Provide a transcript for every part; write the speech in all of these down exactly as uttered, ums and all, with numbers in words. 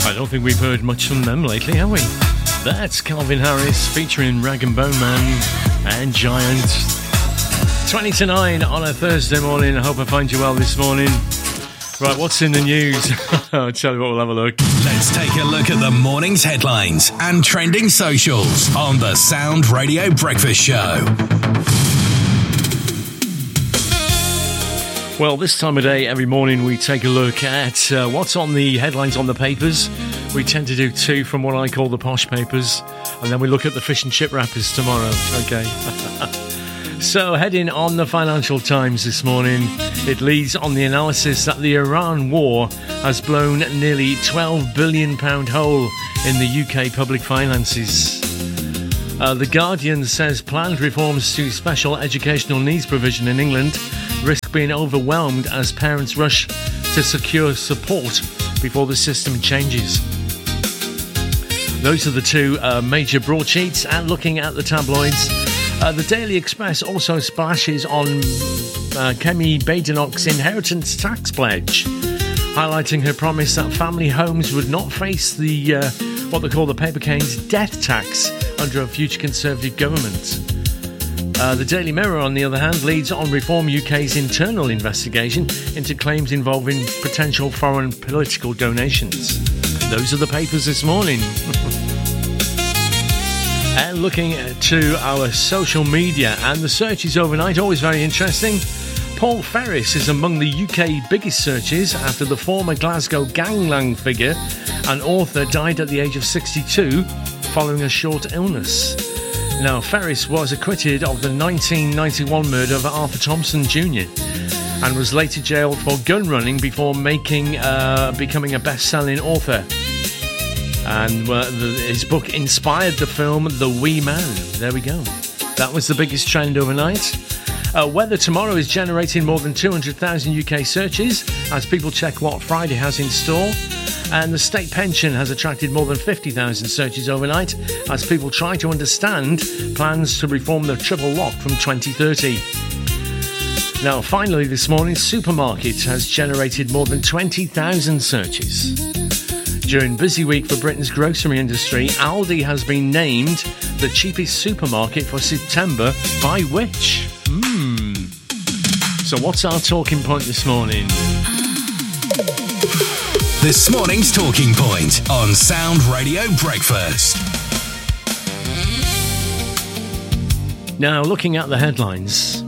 I don't think we've heard much from them lately, have we? That's Calvin Harris featuring Rag and Bone Man and Giant. twenty to nine on a Thursday morning. I hope I find you well this morning. Right, what's in the news? I'll tell you what, we'll have a look. Let's take a look at the morning's headlines and trending socials on the Sound Radio Breakfast Show. Well, this time of day, every morning, we take a look at uh, what's on the headlines on the papers. We tend to do two from what I call the posh papers, and then we look at the fish and chip wrappers tomorrow. Okay. So, heading on the Financial Times this morning, it leads on the analysis that the Iran war has blown nearly twelve billion pounds hole in the U K public finances. Uh, the Guardian says planned reforms to special educational needs provision in England risk being overwhelmed as parents rush to secure support before the system changes. Those are the two uh, major broadsheets. And looking at the tabloids, uh, the Daily Express also splashes on uh, Kemi Badenoch's inheritance tax pledge, highlighting her promise that family homes would not face the uh, what they call the paper cane's death tax under a future Conservative government. Uh, the Daily Mirror, on the other hand, leads on Reform U K's internal investigation into claims involving potential foreign political donations. Those are the papers this morning. And looking to our social media and the searches overnight, always very interesting. Paul Ferris is among the U K biggest searches after the former Glasgow gangland figure and author died at the age of sixty-two following a short illness. Now, Ferris was acquitted of the nineteen ninety-one murder of Arthur Thompson Junior and was later jailed for gun running before making uh, becoming a best-selling author. And uh, the, his book inspired the film The Wee Man. There we go. That was the biggest trend overnight. Uh, weather tomorrow is generating more than two hundred thousand U K searches as people check what Friday has in store. And the state pension has attracted more than fifty thousand searches overnight as people try to understand plans to reform the triple lock from twenty thirty. Now, finally this morning, supermarket has generated more than twenty thousand searches. During busy week for Britain's grocery industry, Aldi has been named the cheapest supermarket for September by which? Hmm. So what's our talking point this morning? This morning's talking point on Sound Radio Breakfast. Now, looking at the headlines,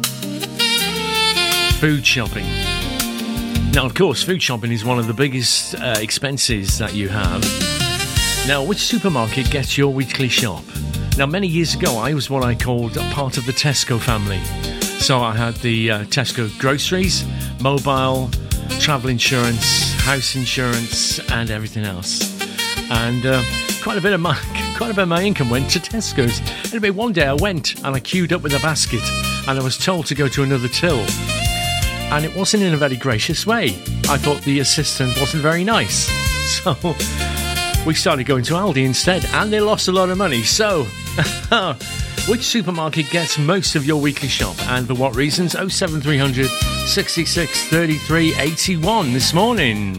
food shopping. Now, of course, food shopping is one of the biggest uh, expenses that you have. Now, which supermarket gets your weekly shop? Now, many years ago, I was what I called a part of the Tesco family. So I had the uh, Tesco groceries, mobile, travel insurance, house insurance, and everything else. And uh, quite a bit of my quite a bit of my income went to Tesco's. Anyway, one day I went and I queued up with a basket, and I was told to go to another till. And it wasn't in a very gracious way. I thought the assistant wasn't very nice. So we started going to Aldi instead, and they lost a lot of money. So, which supermarket gets most of your weekly shop, and for what reasons? oh seven three hundred, sixty-six, thirty-three, eighty-one this morning.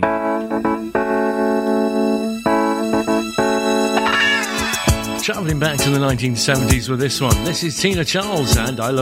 Travelling back to the nineteen seventies with this one. This is Tina Charles, and I love